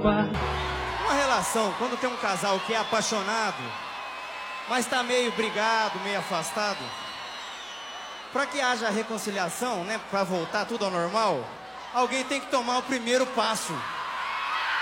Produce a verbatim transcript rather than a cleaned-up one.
quarto. Uma relação, quando tem um casal que é apaixonado, mas tá meio brigado, meio afastado, para que haja reconciliação, né, para voltar tudo ao normal, alguém tem que tomar o primeiro passo.